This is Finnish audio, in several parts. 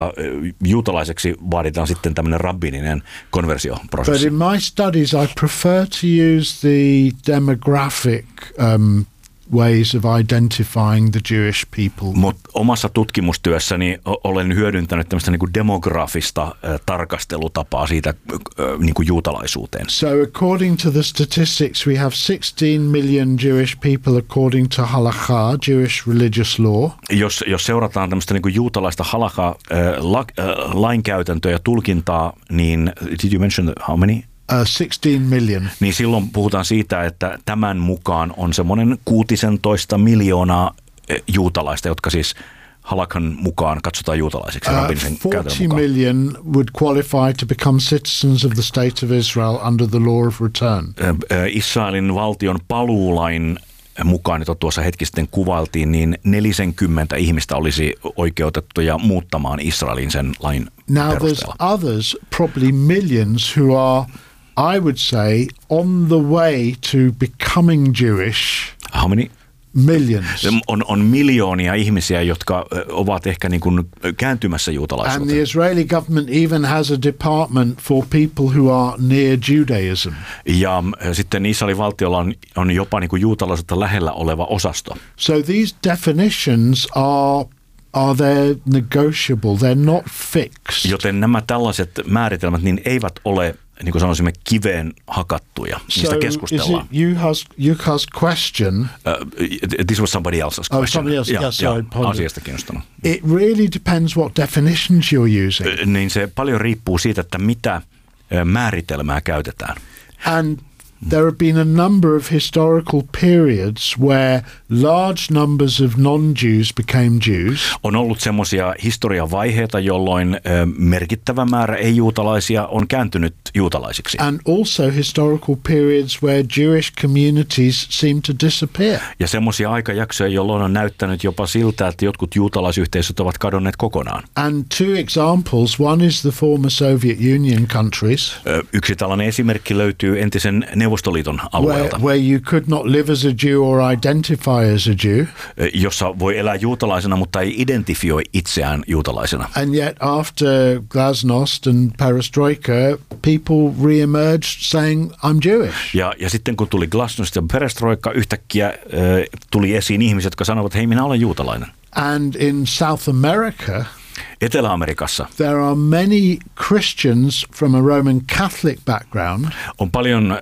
juutalaiseksi vaaditaan sitten tämmöinen rabbininen konversioprosessi. But in my studies I prefer to use the demographic ways of identifying the Jewish people. Mutta omassa tutkimustyössäni olen hyödyntänyt tämmöistä niinku demografista tarkastelutapaa siitä niinku juutalaisuuteen. So according to the statistics we have 16 million Jewish people according to halakha, Jewish religious law. Jos seurataan tämmöistä niinku juutalaista halakha lainkäytäntöä ja tulkintaa, niin did you mention how many? 16 million. Niin silloin puhutaan siitä, että tämän mukaan on semmoinen 16 miljoonaa juutalaista, jotka siis halakhan mukaan katsotaan juutalaisiksi. 40 million would qualify to become citizens of the state of Israel under the law of return. Israelin valtion paluulain mukaan, jota tuossa hetki sitten kuvailtiin, niin 40 ihmistä olisi oikeutettuja muuttamaan Israelin sen lain perusteella. Now there's others, probably millions, who are, I would say, on the way to becoming Jewish. How many? Millions. On miljoonia ihmisiä, jotka ovat ehkä niin kuin kääntymässä juutalaisuuteen. And the Israeli government even has a department for people who are near Judaism. Ja sitten Israelin valtiolla on jopa niin kuin juutalaisuutta lähellä oleva osasto. So these definitions are they negotiable? They're not fixed. Joten nämä tällaiset määritelmät niin eivät ole, niin kuin sanoisimme, kiveen hakattuja. Niistä keskustellaan. So is it Juha's question? This was somebody else's question. Oh, somebody else. Yeah, sorry. Asiasta kiinnostunut. It really depends what definitions you're using. Niin se paljon riippuu siitä, että mitä määritelmää käytetään. And there have been a number of historical periods where large numbers of non-Jews became Jews. On ollut semmoisia historian vaiheita, jolloin merkittävä määrä ei-juutalaisia on kääntynyt juutalaisiksi. And also historical periods where Jewish communities seem to disappear. Ja semmoisia aikajaksoja, jolloin on näyttänyt jopa siltä, että jotkut juutalaisyhteisöt ovat kadonneet kokonaan. And two examples. One is the former Soviet Union countries. Yksi tällainen esimerkki löytyy entisen Neuvostoliiton alueelta. Where you could not live as a Jew or identify as a Jew. Jossa voi elää juutalaisena, mutta ei identifioi itseään juutalaisena. And yet after Glasnost and Perestroika, people re-emerged saying I'm Jewish. Ja sitten kun tuli Glasnost ja Perestroika, yhtäkkiä tuli esiin ihmiset, jotka sanovat, hei, minä olen juutalainen. And in South America, Etelä-Amerikassa there are many Christians from a Roman Catholic background. On paljon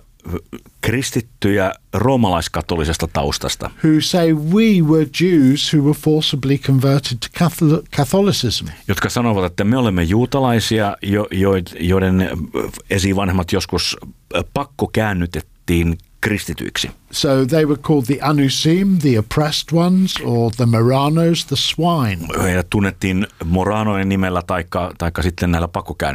kristittyjä roomalaiskatolisesta taustasta. Who say we were Jews who were forcibly converted to Catholicism. Jotka sanovat, että me olemme juutalaisia, joiden esivanhemmat joskus pakkokäännytettiin kristityiksi. So they were called the Anusim, the oppressed ones, or the Moranos, the swine. Heidät tunnettiin Moranojen nimellä taikka sitten näillä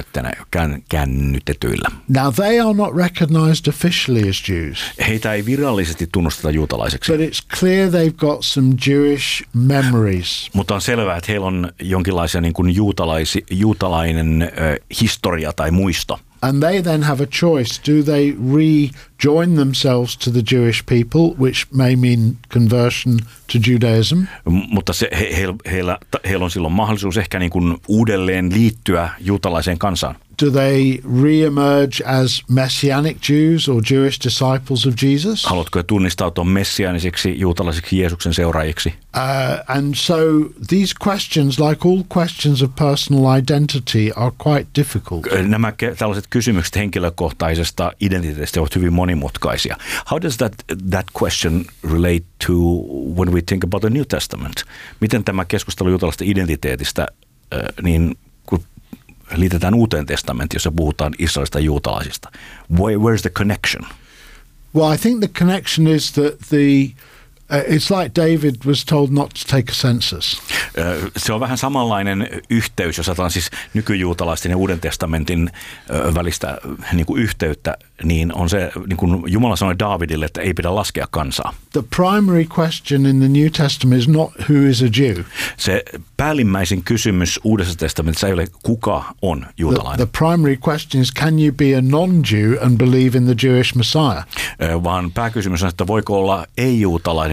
pakkokäännytetyillä. Now they are not recognized officially as Jews. Heitä ei virallisesti tunnusteta juutalaiseksi. But it's clear they've got some Jewish memories. Mutta on selvää, että heillä on jonkinlaisia niin kuin juutalainen historia tai muisto. And they then have a choice. Do they rejoin themselves to the Jewish people, which may mean conversion to Judaism? Mutta heillä on silloin mahdollisuus ehkä niin kuin uudelleen liittyä juutalaiseen kansaan. Do they re-emerge as Messianic Jews or Jewish disciples of Jesus? Haluatko tunnistautua messiaanisiksi juutalaisiksi Jeesuksen seuraajiksi? And so these questions, like all questions of personal identity, are quite difficult. Nämä tällaiset kysymykset henkilökohtaisesta identiteetistä ovat hyvin monimutkaisia. How does that question relate to when we think about the New Testament? Miten tämä keskustelu juutalaisesta identiteetistä niin liitetään Uuteen testamentiin, jossa puhutaan Israelista ja juutalaisista? Where's the connection? Well, I think the connection is that it's like David was told not to take a census. Se on vähän samanlainen yhteys, jos otetaan siis nykyjuutalaisten ja Uuden testamentin välistä niin kuin yhteyttä, niin on se, niin kuin Jumala sanoi Daavidille, että ei pidä laskea kansaa. The primary question in the New Testament is not who is a Jew. Se päällimmäisin kysymys Uudessa testamentissa ei ole, kuka on juutalainen. The primary question is, can you be a non-Jew and believe in the Jewish Messiah? Vaan pääkysymys on, että voiko olla ei-juutalainen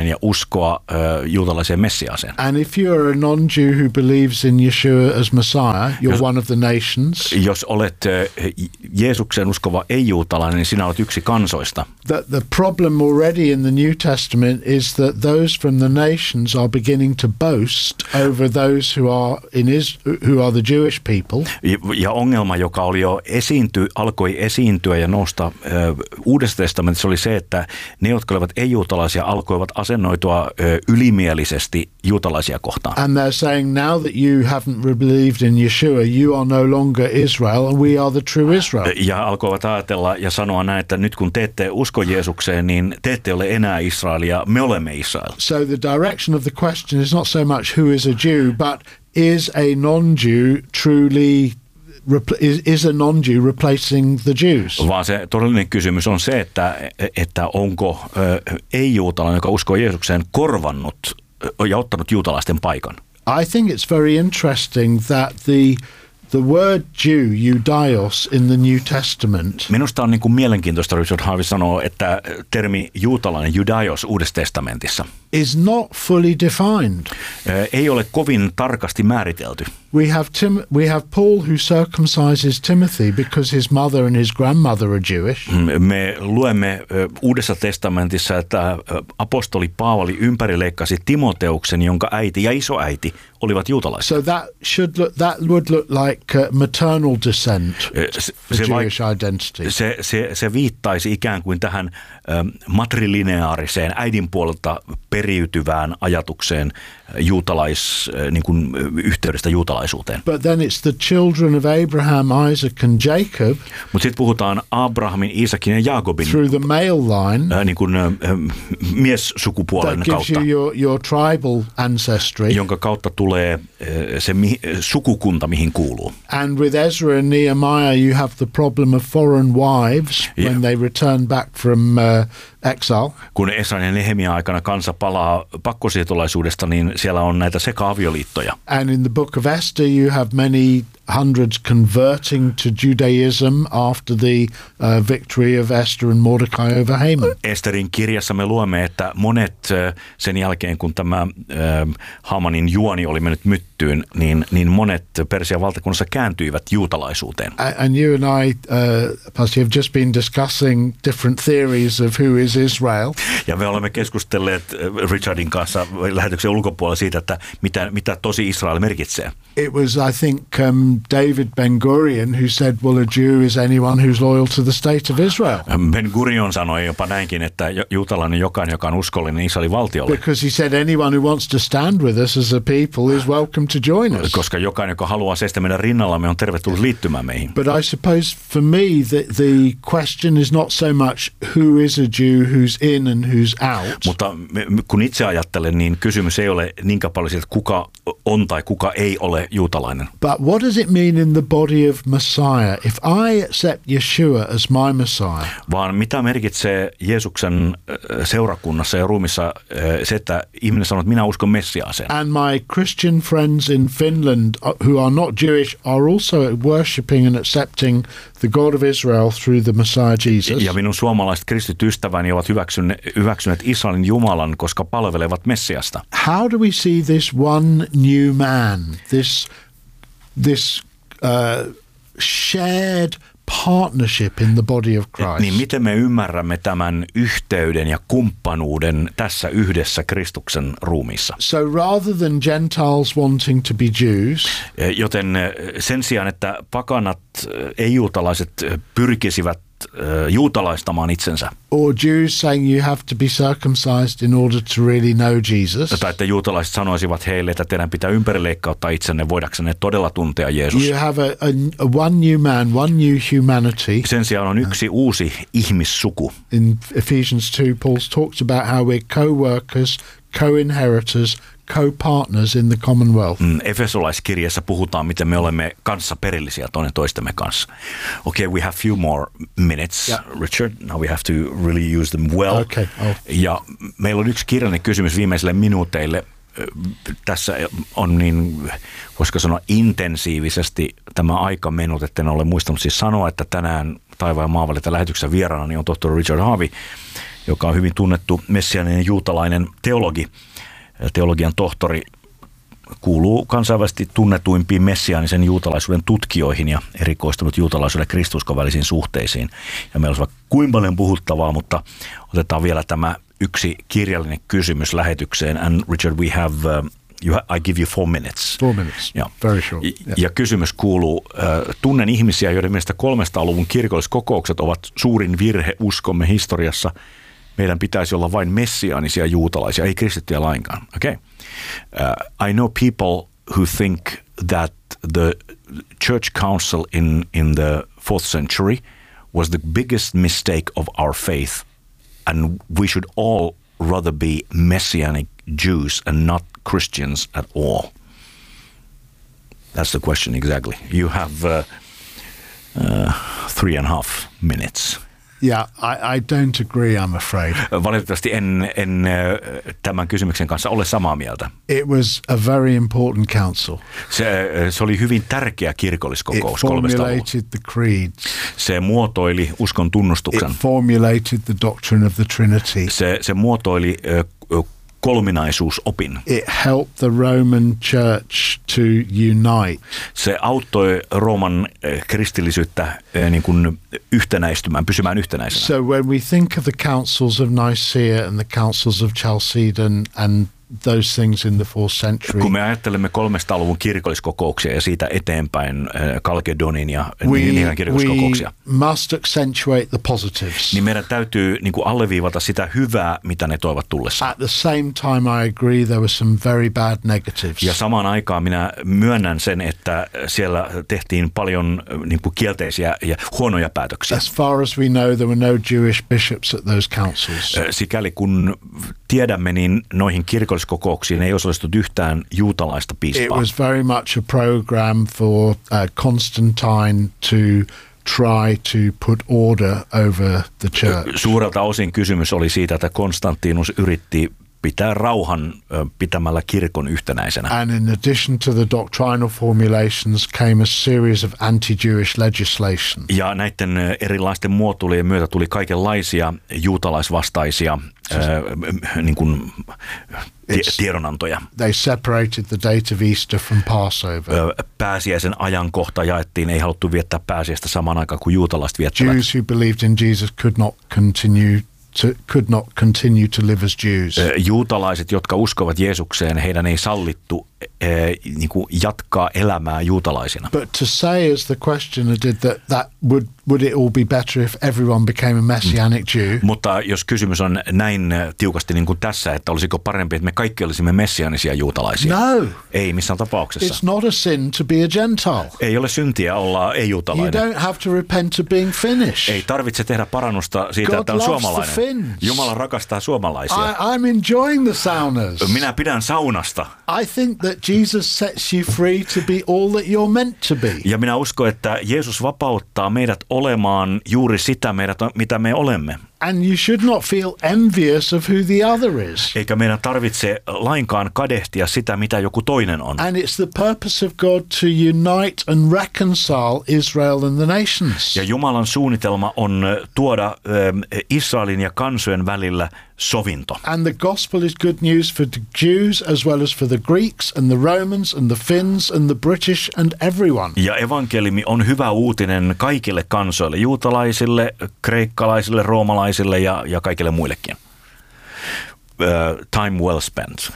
juutalainen ja uskoa juutalaiseen Messiaaseen. And if you are a non-Jew who believes in Yeshua as Messiah, you're one of the nations. Jos olet Jeesukseen uskova ei-juutalainen, niin sinä olet yksi kansoista. The problem already in the New Testament is that those from the nations are beginning to boast over those who are the Jewish people. Ja ongelma, joka oli jo alkoi esiintyä ja nousta Uudessa testamentissa, oli se, että ne, jotka olivat ei-juutalaisia, alkoivat asennoitua ylimielisesti juutalaisia kohtaan. And they're saying, now that you haven't believed in Yeshua, you are no longer Israel and we are the true Israel. Ja alkoivat ajatella ja sanoa näin, että nyt kun te ette usko Jeesukseen, niin te ette ole enää Israelia, me olemme Israel. So the direction of the question is not so much who is a Jew, but is a non-Jew truly is a non-Jew replacing the Jews? Vaan se todellinen kysymys on se, että onko ei-juutalainen, joka uskoo Jeesukseen, korvannut ja ottanut juutalaisten paikan. I think it's very interesting that the word Jew, judaios, in the New Testament. Minusta on niin kuin mielenkiintoista, Richard Harvey sanoo, että termi juutalainen, judaios, Uudessa testamentissa is not fully defined. Ei ole kovin tarkasti määritelty. We have Paul who circumcises Timothy because his mother and his grandmother are Jewish. Me luemme Uudessa testamentissa, että apostoli Paavali ympärileikkasi Timoteuksen, jonka äiti ja isoäiti olivat juutalaisia. So that would look like maternal descent, the Jewish identity. Se viittaisi ikään kuin tähän matrilineaariseen äidin puolelta periytyvään ajatukseen niin kuin yhteydestä juutalaisuuteen. But then it's the children of Abraham, Isaac and Jacob. Mutta sitten puhutaan Abrahamin, Iisakin ja Jaakobin through the male line, niin kuin miessukupuolen kautta, that gives you your tribal ancestry, jonka kautta tulee se sukukunta, mihin kuuluu. And with Ezra and Nehemiah you have the problem of foreign wives when they return back from exile. Kun Esran ja Nehemia aikana kansa palaa pakkosiirtolaisuudesta, niin siellä on näitä seka-avioliittoja. And in the book of Esther you have many hundreds converting to Judaism after the victory of Esther and Mordecai over Haman. Esterin kirjassa me luemme, että monet sen jälkeen, kun tämä Hamanin juoni oli mennyt myttyyn, niin monet Persian valtakunnassa kääntyivät juutalaisuuteen. And you and I, Pastor, have just been discussing different theories of who is Israel. Ja me olemme keskustelleet Richardin kanssa lähetyksen ulkopuolella siitä, että mitä tosi Israel merkitsee. It was, I think, David Ben-Gurion who said, well, a Jew is anyone who's loyal to the state of Israel. Ben-Gurion sanoi jopa näinkin, että juutalainen jokainen, joka on uskollinen Israelin valtiolle. Because he said anyone who wants to stand with us as a people is welcome to join us. Koska jokainen, joka haluaa seistä meidän rinnallamme, on tervetullut liittymään meihin. But I suppose for me the question is not so much who is a Jew, who's in and who's out. Mutta kun itse ajattelen, niin kysymys ei ole niinkään paljon siitä, kuka on tai kuka ei ole juutalainen. But what does it mean in the body of Messiah? If I accept Yeshua as my Messiah. Vaan mitä merkitsee Jeesuksen seurakunnassa ja ruumissa se, että ihminen sanoo, että minä uskon Messiaaseen. And my Christian friends in Finland who are not Jewish are also worshipping and accepting the God of Israel through the Messiah Jesus. Ja minun suomalaiset kristitystäväni ovat hyväksyneet Israelin Jumalan, koska palvelevat Messiasta. How do we see this one new man, this shared partnership in the body of Christ? Niin miten me ymmärrämme tämän yhteyden ja kumppanuuden tässä yhdessä Kristuksen ruumiissa? So rather than Gentiles wanting to be Jews, joten sen sijaan, että pakanat ei-juutalaiset pyrkisivät juutalaistamaan itsensä. Or Jews saying you have to be circumcised in order to really know Jesus. Tai että juutalaiset sanoisivat heille, että teidän pitää ympärileikkauttaa itsenne voidaksenne todella tuntea Jeesus. You have a one new man, one new humanity. Sen sijaan on yksi uusi ihmissuku. In Ephesians 2, Paul talks about how we're co-workers, co-inheritors, co-partners in the commonwealth. Efesolaiskirjassa puhutaan, miten me olemme kanssa perillisiä toinen toistemme kanssa. Okay, we have few more minutes, Richard. Now we have to really use them well. Okay. Ja meillä on yksi kirjallinen kysymys viimeisille minuuteille. Tässä on niin, voisiko sanoa intensiivisesti tämä aika mennyt, että en ole muistanut siis sanoa, että tänään Taivaan ja maan välillä lähetyksessä vieraana niin on tohtori Richard Harvey. joka on hyvin tunnettu messiaaninen juutalainen teologi, teologian tohtori, kuuluu kansainvälisesti tunnetuimpiin messiaanisen juutalaisuuden tutkijoihin ja erikoistunut juutalaisuuden ja kristuskon välisiin suhteisiin. Ja meillä on vaikka kuinka paljon puhuttavaa, mutta otetaan vielä tämä yksi kirjallinen kysymys lähetykseen. And Richard, we have, I give you 4 minutes. 4 minutes, very short. Yeah. Ja kysymys kuuluu, tunnen ihmisiä, joiden mielestä 300-luvun kirkolliskokoukset ovat suurin virhe uskomme historiassa. Meidän pitäisi olla vain messiaanisia juutalaisia, ei kristittyjä lainkaan. Okay. I know people who think that the church council in the 4th century was the biggest mistake of our faith, and we should all rather be messianic Jews and not Christians at all. That's the question exactly. You have 3.5 minutes. Yeah, I don't agree, I'm afraid. Valitettavasti en tämän kysymyksen kanssa ole samaa mieltä. It was a very important council. Se oli hyvin tärkeä kirkolliskokous. It formulated the creeds. Se muotoili uskon tunnustuksen. It formulated the doctrine of the Trinity. Se muotoili kolminaisuusopin. It helped the Roman Church to unite. Se auttoi Rooman kristillisyyttä niin kuin yhtenäistymään, pysymään yhtenäisenä. So when we think of the councils of Nicaea and the councils of Chalcedon and those things in the 4th century. Kun me ajattelemme 300-luvun kirkolliskokouksia ja siitä eteenpäin Kalkedonin ja niiden kirkolliskokouksia. We must accentuate the positives. Niin meidän täytyy niin kuin alleviivata sitä hyvää, mitä ne toivat tullessaan. At the same time I agree there were some very bad negatives. Ja samaan aikaan minä myönnän sen, että siellä tehtiin paljon niin kuin kielteisiä ja huonoja päätöksiä. As far as we know, there were no Jewish bishops at those councils. Sikäli kun tiedämme, niin noihin kirkolliskokouksiin ei osallistunut yhtään juutalaista piispaa. It was very much a program for Constantine to try to put order over the church. Suurelta osin kysymys oli siitä, että Konstantinus yritti pitää rauhan pitämällä kirkon yhtenäisenä. And in addition to the doctrinal formulations came a series of anti-Jewish legislation. Ja näiden erilaisten muotoilujen myötä tuli kaikenlaisia juutalaisvastaisia niin kuin tiedonantoja. They separated the date of Easter from Passover. Pääsiäisen ajankohta jaettiin, ei haluttu viettää pääsiäistä samaan aikaan kuin juutalaiset viettävät. Jews who believed in Jesus could not continue to live as Jews. Juutalaiset, jotka uskovat Jeesukseen, heidän ei sallittu niin kuin jatkaa elämää juutalaisina. But to say, as the questioner did, that would it all be better if everyone became a messianic Jew? Mutta jos kysymys on näin tiukasti niin kuin tässä, että olisiko parempi, että me kaikki olisimme messiaanisia juutalaisia? No. Ei missään tapauksessa. It's not a sin to be a Gentile. Ei ole syntiä olla ei-juutalainen. You don't have to repent of being Finnish. Ei tarvitse tehdä parannusta siitä, että on suomalainen. Jumala rakastaa suomalaisia. I'm enjoying the saunas. Minä pidän saunasta. I think that Jesus sets you free to be all that you're meant to be. Ja minä uskon, että Jeesus vapauttaa meidät olemaan juuri sitä, mitä me olemme. And you should not feel envious of who the other is. Eikä meidän tarvitse lainkaan kadehtia sitä, mitä joku toinen on. And it's the purpose of God to unite and reconcile Israel and the nations. Ja Jumalan suunnitelma on tuoda Israelin ja kansojen välillä sovinto. And the gospel is good news for the Jews as well as for the Greeks and the Romans and the Finns and the British and everyone. Ja evankeliumi on hyvä uutinen kaikille kansoille, juutalaisille, kreikkalaisille, roomalaisille ja kaikille muillekin. Time well spent.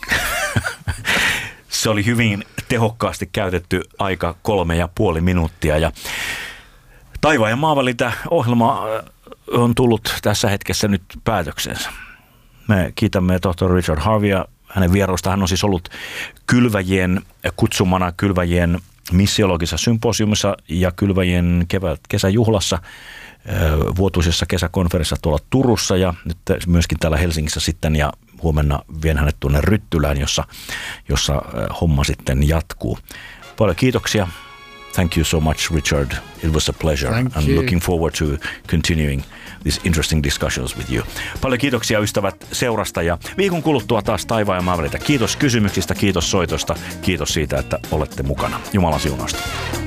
Se oli hyvin tehokkaasti käytetty aika 3,5 minuuttia ja Taivaan ja maan välitä ohjelma on tullut tässä hetkessä nyt päätöksensä. Me kiitämme tohtori Richard Harveya hänen vierailustaan. Hän on siis ollut kylväjien kutsumana kylväjien missiologisessa symposiumissa ja kylväjien kesäjuhlassa vuotuisessa kesäkonferenssissa tuolla Turussa ja nyt myöskin täällä Helsingissä sitten ja huomenna vien hänet tuonne Ryttylään, jossa homma sitten jatkuu. Paljon kiitoksia. Thank you so much, Richard. It was a pleasure. I'm looking forward to continuing these interesting discussions with you. Paljon kiitoksia ystävät seurasta ja viikon kuluttua taas Taivaan ja maan välitä. Kiitos kysymyksistä, kiitos soitosta, kiitos siitä, että olette mukana. Jumalan siunausta.